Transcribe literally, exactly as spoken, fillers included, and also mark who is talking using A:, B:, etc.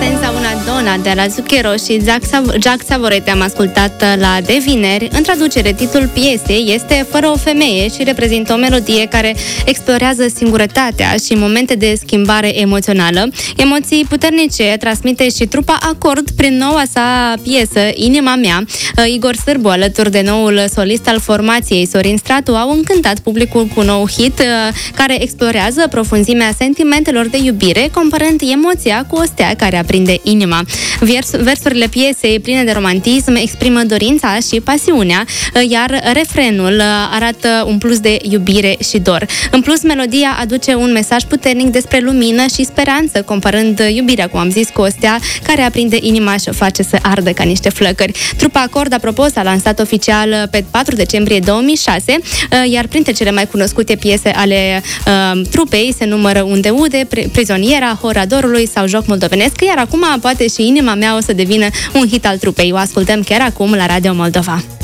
A: Senza una donna de la Zucchero și Jack Savoretti am ascultat la De Vineri. În traducere, titlul piesei este Fără o femeie și reprezintă o melodie care explorează singurătatea și momente de schimbare emoțională. Emoții puternice transmite și trupa Acord prin noua sa piesă Inima mea. Igor Sârbu, alături de noul solist al formației Sorin Stratu, au încântat publicul cu un nou hit care explorează profunzimea sentimentelor de iubire, comparând emoția cu o stea care aprinde inima. Vers, versurile piesei, pline de romantism, exprimă dorința și pasiunea, iar refrenul arată un plus de iubire și dor. În plus, melodia aduce un mesaj puternic despre lumină și speranță, comparând iubirea, cum am zis, cu o stea care aprinde inima și o face să ardă ca niște flăcări. Trupa Acord, apropo, s-a lansat oficial pe patru decembrie două mii șase, iar printre cele mai cunoscute piese ale uh, trupei se numără Unde Ude, Prizoniera, Hora Dorului sau Joc Moldovenesc, iar acum poate și Inima mea o să devină un hit al trupei. O ascultăm chiar acum la Radio Moldova.